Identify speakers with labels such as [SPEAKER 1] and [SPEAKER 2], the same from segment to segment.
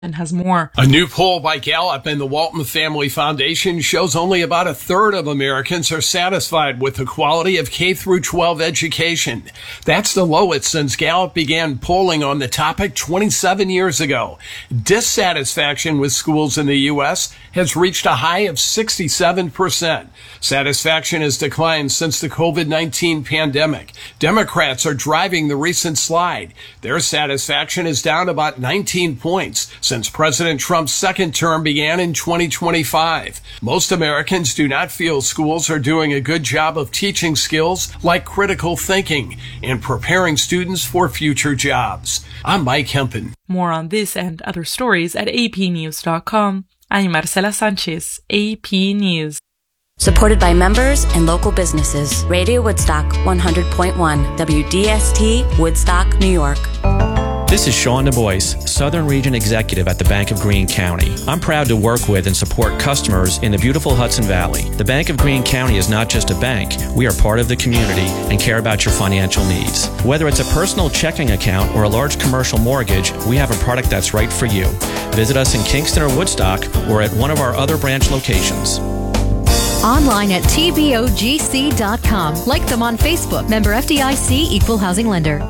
[SPEAKER 1] and has more.
[SPEAKER 2] A new poll by Gallup and the Walton Family Foundation shows only about a third of Americans are satisfied with the quality of K through 12 education. That's the lowest since Gallup began polling on the topic 27 years ago. Dissatisfaction with schools in the U.S. has reached a high of 67%. Satisfaction has declined since the COVID-19 pandemic. Democrats are driving the recent slide. Their satisfaction is down about 19 points since President Trump's second term began in 2025. Most Americans do not feel schools are doing a good job of teaching skills like critical thinking and preparing students for future jobs. I'm Mike Hempen.
[SPEAKER 1] More on this and other stories at apnews.com. I'm Marcela Sanchez, AP News.
[SPEAKER 3] Supported by members and local businesses. Radio Woodstock 100.1, WDST, Woodstock, New York.
[SPEAKER 4] This is Sean Du Bois, Southern Region Executive at the Bank of Greene County. I'm proud to work with and support customers in the beautiful Hudson Valley. The Bank of Greene County is not just a bank. We are part of the community and care about your financial needs. Whether it's a personal checking account or a large commercial mortgage, we have a product that's right for you. Visit us in Kingston or Woodstock or at one of our other branch locations.
[SPEAKER 5] Online at tbogc.com. Like them on Facebook. Member FDIC, Equal Housing Lender.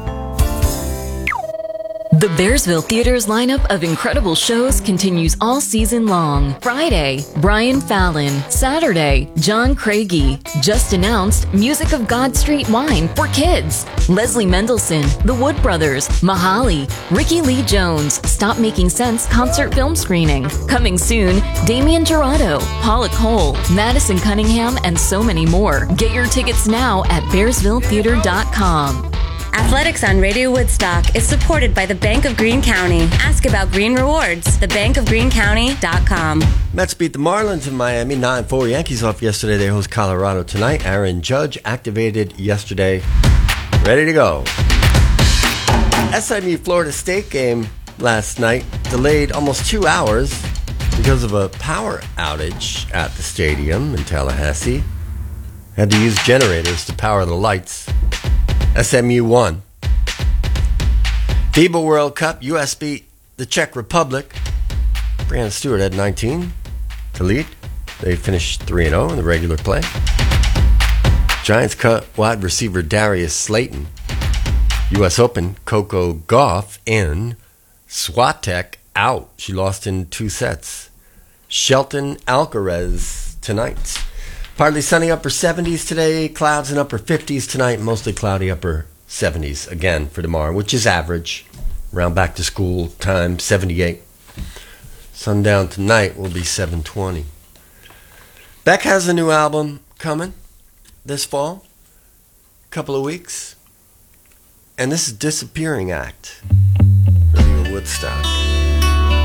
[SPEAKER 6] The Bearsville Theater's lineup of incredible shows continues all season long. Friday, Brian Fallon. Saturday, John Craigie. Just announced Music of God Street Wine for kids. Leslie Mendelson, The Wood Brothers, Mahali, Ricky Lee Jones, Stop Making Sense concert film screening. Coming soon, Damian Gerardo, Paula Cole, Madison Cunningham, and so many more. Get your tickets now at bearsvilletheater.com.
[SPEAKER 3] Athletics on Radio Woodstock is supported by the Bank of Greene County. Ask about Green Rewards. thebankofgreencounty.com.
[SPEAKER 7] Mets beat the Marlins in Miami 9-4. Yankees off yesterday. They host Colorado tonight. Aaron Judge activated yesterday. Ready to go. SMU Florida State game last night delayed almost 2 hours because of a power outage at the stadium in Tallahassee. Had to use generators to power the lights. SMU won. FIBA World Cup, US beat the Czech Republic. Brianna Stewart had 19 to lead. They finished 3-0 in the regular play. Giants cut wide receiver Darius Slayton. US Open, Coco Gauff in. Swiatek out. She lost in 2 sets. Shelton Alcaraz tonight. Partly sunny, upper 70s today, clouds and upper 50s tonight, mostly cloudy upper 70s again for tomorrow, which is average. Around back to school time, 78. Sundown tonight will be 720. Beck has a new album coming this fall, couple of weeks. And this is Disappearing Act. Radio Woodstock.